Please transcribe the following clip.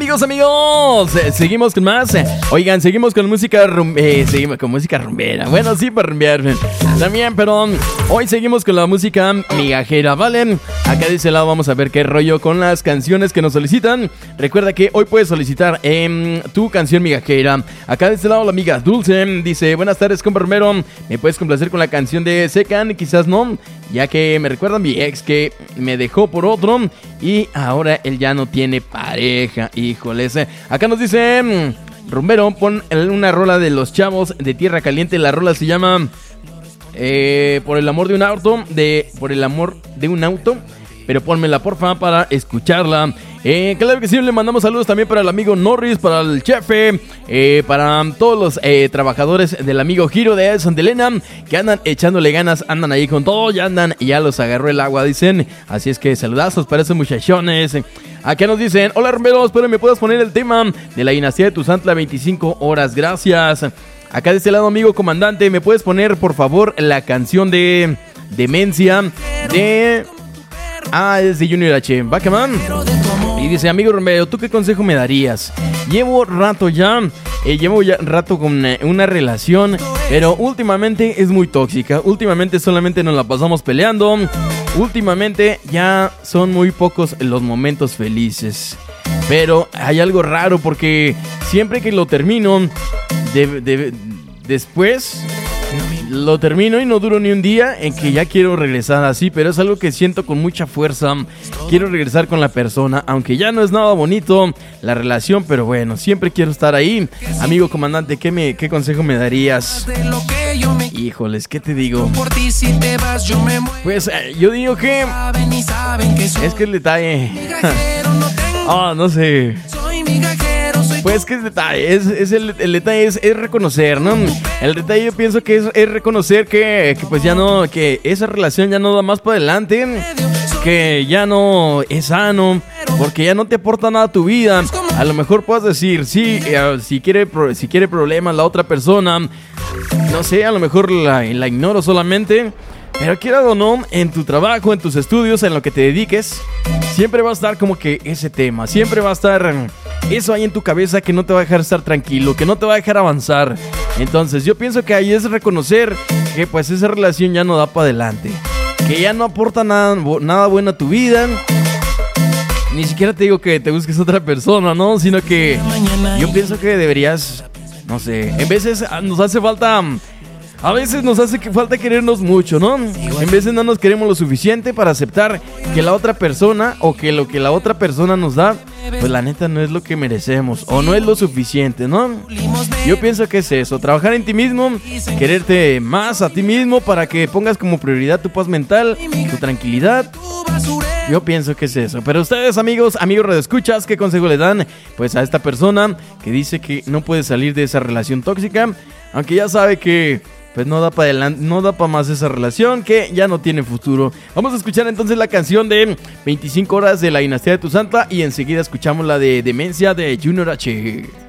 amigos, seguimos con más. Oigan, seguimos con música seguimos con música rumbera. Bueno, sí, para rumbear también, pero hoy seguimos con la música migajera, ¿vale? Acá de ese lado vamos a ver qué rollo con las canciones que nos solicitan. Recuerda que hoy puedes solicitar tu canción migajera. Acá de este lado la amiga Dulce dice: buenas tardes, compa Romero, ¿me puedes complacer con la canción de Secan? Quizás no, ya que me recuerda a mi ex que me dejó por otro y ahora él ya no tiene pareja. Híjoles. Acá nos dice: Rumbero, pon una rola de los Chavos de Tierra Caliente. La rola se llama Por el amor de un auto. Por el amor de un auto. Pero pónmela porfa para escucharla. Claro que sí, le mandamos saludos también para el amigo Norris, para el Chefe, para todos los trabajadores del amigo Giro de Santa Elena, que andan echándole ganas, andan ahí con todo, ya los agarró el agua, dicen. Así es que saludazos para esos muchachones. Acá nos dicen: hola Romero, espero me puedas poner el tema de la dinastía de Tuzantla, 25 horas, gracias. Acá de este lado, amigo comandante, ¿me puedes poner por favor la canción de Demencia de... es de Junior H, Backman? Y dice: amigo Romero, ¿tú qué consejo me darías? Llevo rato con una relación, pero últimamente es muy tóxica. Últimamente solamente nos la pasamos peleando. Últimamente ya son muy pocos los momentos felices. Pero hay algo raro porque siempre que lo termino, después lo termino y no duro ni un día en que ya quiero regresar así, pero es algo que siento con mucha fuerza. Quiero regresar con la persona, aunque ya no es nada bonito la relación, pero bueno, siempre quiero estar ahí. Amigo comandante, ¿qué consejo me darías? Híjoles, ¿qué te digo? Pues yo digo que es que el detalle no sé. Pues que el detalle el detalle es reconocer, ¿no? El detalle yo pienso que es reconocer que pues ya no, que esa relación ya no da más para adelante, que ya no es sano, porque ya no te aporta nada a tu vida. A lo mejor puedes decir, sí, si quiere problemas la otra persona, no sé, a lo mejor la ignoro solamente. Pero quiera o no, en tu trabajo, en tus estudios, en lo que te dediques, siempre va a estar como que ese tema, siempre va a estar eso ahí en tu cabeza que no te va a dejar estar tranquilo, que no te va a dejar avanzar. Entonces yo pienso que ahí es reconocer que pues esa relación ya no da para adelante, que ya no aporta nada bueno a tu vida. Ni siquiera te digo que te busques otra persona, ¿no? Sino que yo pienso que deberías, no sé, en veces nos hace falta... A veces nos hace falta querernos mucho, ¿no? En veces no nos queremos lo suficiente para aceptar que la otra persona o que lo que la otra persona nos da, pues la neta no es lo que merecemos o no es lo suficiente, ¿no? Yo pienso que es eso, trabajar en ti mismo, quererte más a ti mismo para que pongas como prioridad tu paz mental, tu tranquilidad. Yo pienso que es eso. Pero ustedes, amigos radioescuchas, ¿qué consejo le dan? Pues a esta persona que dice que no puede salir de esa relación tóxica, aunque ya sabe que pues no da para adelante, no da para más esa relación, que ya no tiene futuro. Vamos a escuchar entonces la canción de 25 horas de la dinastía de Tuzantla y enseguida escuchamos la de Demencia de Junior H.